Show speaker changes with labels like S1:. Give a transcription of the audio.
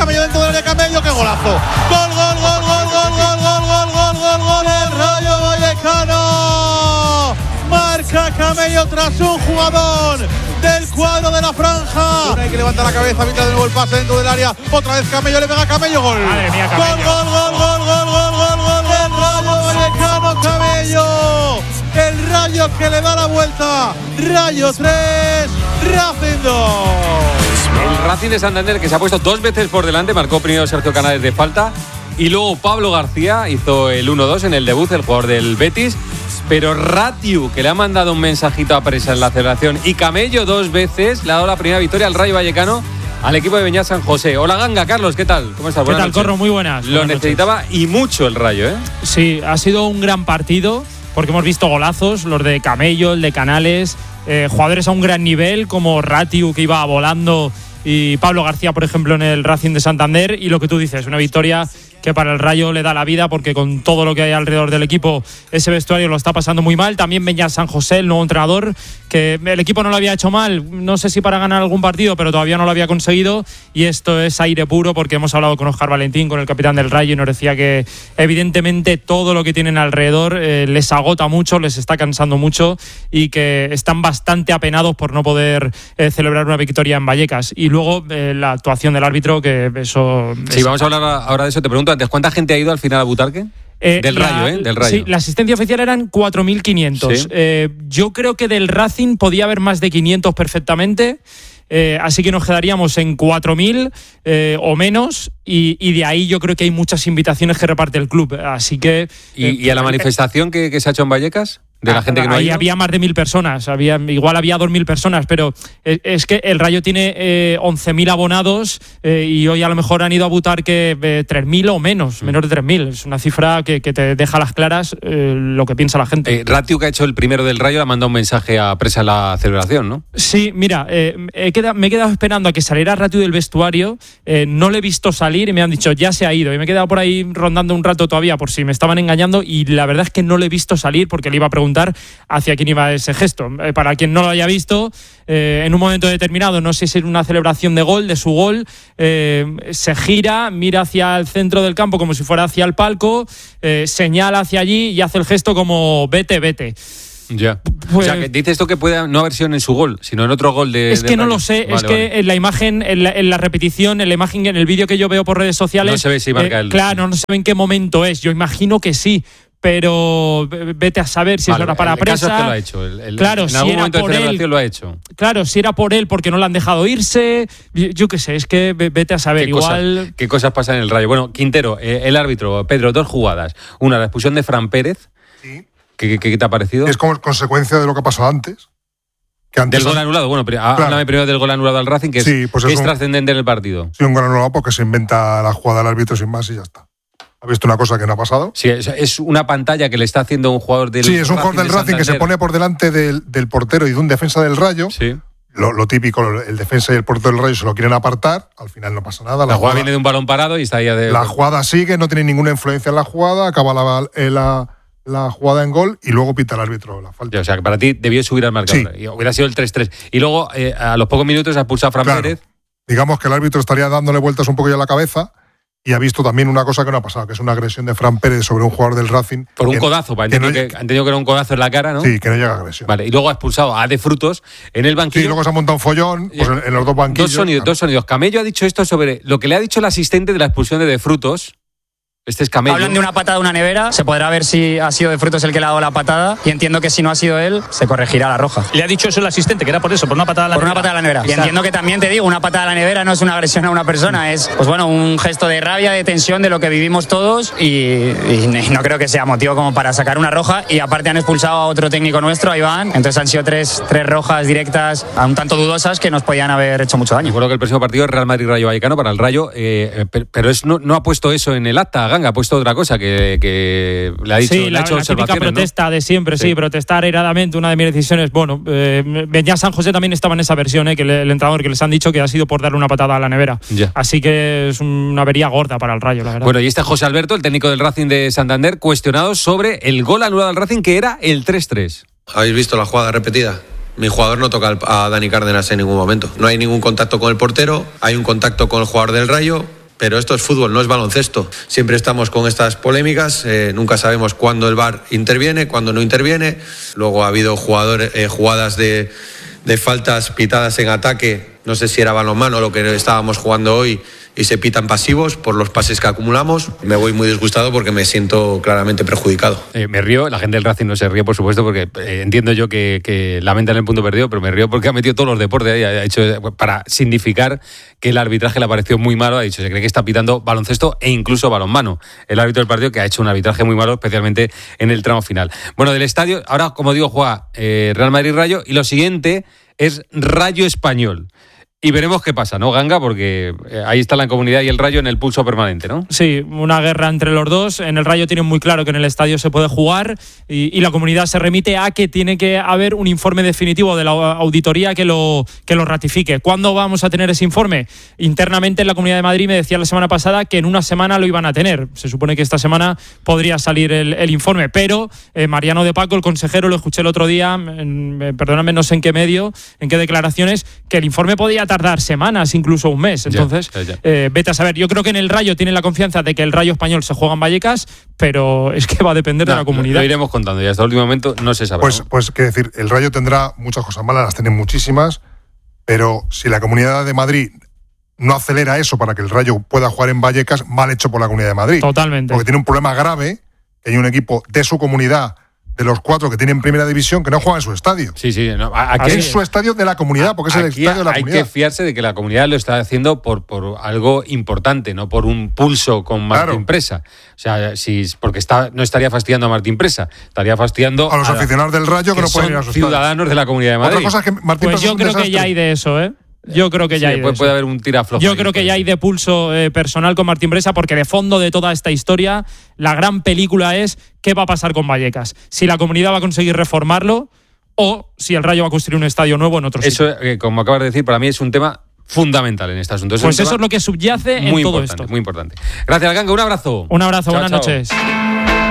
S1: Camello dentro del área, Camello, qué golazo. Gol, gol, gol, gol, gol, gol, gol, gol, gol, gol, gol, el Rayo Vallecano. Marca Camello tras un jugador del cuadro de la franja. Hay que levantar la cabeza, mitad de nuevo el pase dentro del área. Otra vez Camello, le pega a Camello, gol.
S2: Madre mía, Camello.
S1: Gol, gol, gol, gol, gol, gol, gol, gol del Rayo Vallecano, Camello. El Rayo que le da la vuelta. Rayo 3, Racing 2.
S3: El Racing de Santander, que se ha puesto 2 veces por delante, marcó primero Sergio Canales de falta y luego Pablo García hizo el 1-2 en el debut, el jugador del Betis. Pero Ratiu, que le ha mandado un mensajito a Presa en la celebración, y Camello 2 veces le ha dado la primera victoria al Rayo Vallecano, al equipo de Beñat San José. Hola Ganga, Carlos, ¿qué tal? ¿Cómo estás?
S2: ¿Qué tal, Corro? Muy buenas.
S3: Lo necesitaba y mucho el Rayo, ¿eh?
S2: Sí, ha sido un gran partido porque hemos visto golazos, los de Camello, el de Canales, jugadores a un gran nivel como Ratiu, que iba volando, y Pablo García, por ejemplo, en el Racing de Santander. Y lo que tú dices, una victoria que para el Rayo le da la vida, porque con todo lo que hay alrededor del equipo, ese vestuario lo está pasando muy mal. También Beñat San José, el nuevo entrenador, que el equipo no lo había hecho mal, no sé si para ganar algún partido, pero todavía no lo había conseguido, y esto es aire puro, porque hemos hablado con Óscar Valentín, con el capitán del Rayo, y nos decía que evidentemente todo lo que tienen alrededor les agota mucho, les está cansando mucho, y que están bastante apenados por no poder celebrar una victoria en Vallecas. Y luego la actuación del árbitro, que eso...
S3: Sí, vamos a hablar ahora de eso. Te pregunto antes, ¿cuánta gente ha ido al final a Butarque? Del Rayo, Del Rayo.
S2: Sí, la asistencia oficial eran 4.500.
S3: ¿Sí?
S2: Yo creo que del Racing podía haber más de 500 perfectamente. Así que nos quedaríamos en 4.000 o menos, y de ahí yo creo que hay muchas invitaciones que reparte el club. Así que...
S3: ¿Y a la manifestación que se ha hecho en Vallecas? De la gente que no
S2: ahí
S3: ha ido.
S2: había más de 1.000 personas, igual había 2.000 personas, pero es que el Rayo tiene 11.000 abonados, y hoy a lo mejor han ido a Butarque 3.000 o menos de 3.000. Es una cifra que te deja a las claras lo que piensa la gente.
S3: Ratiu, que ha hecho el primero del Rayo, le ha mandado un mensaje a Presa en la celebración, ¿no?
S2: Sí, mira, me he quedado esperando a que saliera Ratiu del vestuario, no le he visto salir y me han dicho ya se ha ido, y me he quedado por ahí rondando un rato todavía por si me estaban engañando, y la verdad es que no le he visto salir, porque le iba a preguntar hacia quién iba ese gesto. Para quien no lo haya visto, en un momento determinado, no sé si es una celebración de su gol, se gira, mira hacia el centro del campo como si fuera hacia el palco, señala hacia allí y hace el gesto como vete, vete.
S3: Ya. Pues, o sea, que dice esto que puede no haber sido en su gol, sino en otro gol de...
S2: Es que no lo sé, vale, es que vale. En la imagen, en la repetición, en la imagen, en el vídeo que yo veo por redes sociales...
S3: No se ve si marca el...
S2: Claro, no se ve en qué momento es, yo imagino que sí, pero vete a saber si vale, es para Presa.
S3: El caso es que lo ha hecho.
S2: Claro,
S3: en algún momento de celebración lo ha hecho.
S2: Claro, si era por él porque no lo han dejado irse, yo qué sé, es que vete a saber.
S3: ¿Qué cosas pasan en el Rayo? Bueno, Quintero, el árbitro, Pedro, 2 jugadas. Una, la expulsión de Fran Pérez.
S4: Sí.
S3: ¿Qué te ha parecido?
S4: Es como consecuencia de lo que ha pasado antes.
S3: Del gol anulado. Bueno, pero claro. Háblame primero del gol anulado al Racing, que sí, pues es trascendente en el partido.
S4: Sí, un gol anulado porque se inventa la jugada del árbitro sin más y ya está. ¿Ha visto una cosa que no ha pasado?
S3: Sí, es una pantalla que le está haciendo un jugador del Racing.
S4: Sí, es un jugador del Racing que se pone por delante del portero y de un defensa del Rayo.
S3: Sí.
S4: Lo típico, el defensa y el portero del Rayo se lo quieren apartar, al final no pasa nada.
S3: La jugada viene de un balón parado y está ahí.
S4: La jugada sigue, no tiene ninguna influencia en la jugada, acaba la jugada en gol y luego pita el árbitro la falta.
S3: O sea, que para ti debió subir al marcador. Sí. Y hubiera sido el 3-3. Y luego, a los pocos minutos, ha expulsado a Fran Pérez.
S4: Digamos que el árbitro estaría dándole vueltas un poco ya a la cabeza. Y ha visto también una cosa que no ha pasado, que es una agresión de Fran Pérez sobre un jugador del Racing.
S3: Por un codazo, han entendido que era un codazo en la cara, ¿no?
S4: Sí, que no llega a agresión.
S3: Vale, y luego ha expulsado a De Frutos en el banquillo.
S4: Sí, luego se ha montado un follón pues en los dos banquillos.
S3: Dos sonidos. Camello ha dicho esto sobre lo que le ha dicho el asistente de la expulsión de Frutos. Este es Camello.
S5: Hablan de una patada de una nevera, se podrá ver si ha sido De Frutos el que le ha dado la patada, y entiendo que si no ha sido él, se corregirá la roja.
S6: Le ha dicho eso el asistente, que era por eso, por una patada a la nevera.
S5: Por una patada a la nevera. Y entiendo que también te digo, una patada a la nevera no es una agresión a una persona, es pues bueno, un gesto de rabia, de tensión, de lo que vivimos todos, y no creo que sea motivo como para sacar una roja. Y aparte han expulsado a otro técnico nuestro, a Iván, entonces han sido tres rojas directas, un tanto dudosas, que nos podían haber hecho mucho daño.
S3: Recuerdo que el próximo partido es Real Madrid-Rayo Vallecano para el Rayo, pero no ha puesto eso en el acta, Ganga, ha puesto otra cosa que le ha dicho.
S2: Sí, la típica protesta, ¿no? De siempre, sí, protestar airadamente, una de mis decisiones. Bueno, Beñat San José también estaba en esa versión, que el entrenador, que les han dicho que ha sido por darle una patada a la nevera.
S3: Ya.
S2: Así que es una avería gorda para el Rayo, la verdad.
S3: Bueno, y José Alberto, el técnico del Racing de Santander, cuestionado sobre el gol anulado al Racing, que era el 3-3.
S7: ¿Habéis visto la jugada repetida? Mi jugador no toca a Dani Cárdenas en ningún momento. No hay ningún contacto con el portero, hay un contacto con el jugador del Rayo, pero esto es fútbol, no es baloncesto. Siempre estamos con estas polémicas, nunca sabemos cuándo el VAR interviene, cuándo no interviene. Luego ha habido jugadas de faltas pitadas en ataque, no sé si era balonmano lo que estábamos jugando hoy, y se pitan pasivos por los pases que acumulamos. Me voy muy disgustado porque me siento claramente perjudicado.
S3: Me río, la gente del Racing no se ríe, por supuesto, porque entiendo yo que lamentan el punto perdido, pero me río porque ha metido todos los deportes ahí, ha hecho para significar que el arbitraje le ha parecido muy malo, ha dicho, se cree que está pitando baloncesto e incluso balonmano. El árbitro del partido que ha hecho un arbitraje muy malo, especialmente en el tramo final. Bueno, del estadio, ahora, como digo, juega Real Madrid-Rayo, y lo siguiente es Rayo-Español. Y veremos qué pasa, ¿no, Ganga? Porque ahí está la Comunidad y el Rayo en el pulso permanente, ¿no? Sí, una guerra entre los dos. En el Rayo tienen muy claro que en el estadio se puede jugar y la Comunidad se remite a que tiene que haber un informe definitivo de la auditoría que lo ratifique. ¿Cuándo vamos a tener ese informe? Internamente en la Comunidad de Madrid me decía la semana pasada que en una semana lo iban a tener. Se supone que esta semana podría salir el informe, pero Mariano de Paco, el consejero, lo escuché el otro día, perdóname, no sé en qué medio, en qué declaraciones, que el informe podía tardar semanas, incluso un mes. Entonces, vete a saber. Yo creo que en el Rayo tienen la confianza de que el Rayo Español se juega en Vallecas, pero es que va a depender de la Comunidad. Lo iremos contando y hasta el último momento no se sabrá.
S4: Pues qué decir, el Rayo tendrá muchas cosas malas, las tiene muchísimas, pero si la Comunidad de Madrid no acelera eso para que el Rayo pueda jugar en Vallecas, mal hecho por la Comunidad de Madrid.
S2: Totalmente.
S4: Porque tiene un problema grave, que hay un equipo de su comunidad, de los 4 que tienen primera división, que no juegan en su estadio.
S3: Sí. No,
S4: es su estadio de la Comunidad, porque es el estadio de la Comunidad. Hay
S3: que fiarse de que la Comunidad lo está haciendo por algo importante, no por un pulso con Martín Presa. O sea, porque no estaría fastidiando a Martín Presa, estaría fastidiando
S4: a los aficionados del Rayo que no pueden ir a su estadio.
S3: Ciudadanos de la Comunidad de Madrid.
S4: Otra cosa es que Martín Presa
S2: yo creo que ya hay de eso, ¿eh? Yo creo que ya hay de eso.
S3: Puede haber un tiraflojo.
S2: Yo creo que ya hay de pulso personal con Martín Presa, porque de fondo de toda esta historia, la gran película es qué va a pasar con Vallecas. Si la Comunidad va a conseguir reformarlo o si el Rayo va a construir un estadio nuevo en otro sitio.
S3: Eso, como acabas de decir, para mí es un tema fundamental en este asunto.
S2: Pues eso es lo que subyace en todo esto.
S3: Muy importante. Gracias, Ganga. Un abrazo.
S2: Un abrazo, buenas noches.